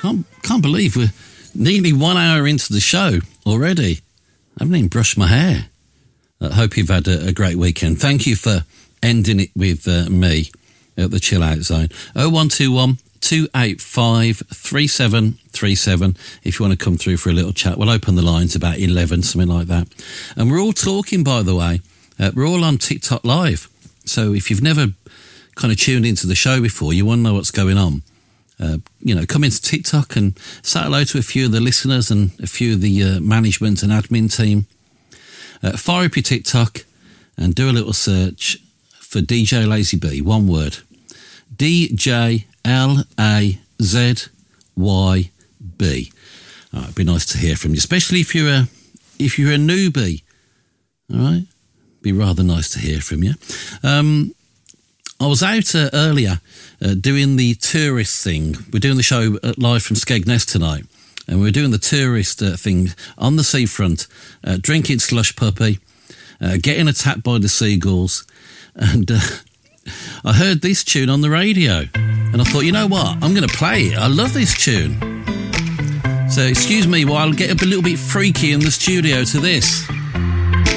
Can't believe we're nearly 1 hour into the show already. I haven't even brushed my hair. I hope you've had a great weekend. Thank you for ending it with me at the Chill Out Zone. 0121 285 3737 if you want to come through for a little chat. We'll open the lines about 11, something like that. And we're all talking, by the way. We're all on TikTok Live. So if you've never kind of tuned into the show before, you want to know what's going on. Come into TikTok and say hello to a few of the listeners and a few of the management and admin team. Fire up your TikTok and do a little search for DJ Lazy B, one word. DJLAZYB. It'd be nice to hear from you, especially if you're a newbie. All right, be rather nice to hear from you. I was out earlier doing the tourist thing. We're doing the show live from Skegness tonight, and we're doing the tourist thing on the seafront, drinking slush puppy, getting attacked by the seagulls, and I heard this tune on the radio, and I thought, you know what, I'm going to play it. I love this tune. So excuse me while I get a little bit freaky in the studio to this.